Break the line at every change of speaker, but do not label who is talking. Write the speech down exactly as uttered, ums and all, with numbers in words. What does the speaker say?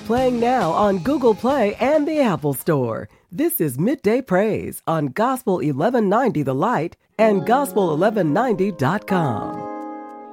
Playing now on Google Play and the Apple Store. This is Midday Praise on Gospel eleven ninety The Light and gospel eleven ninety dot com.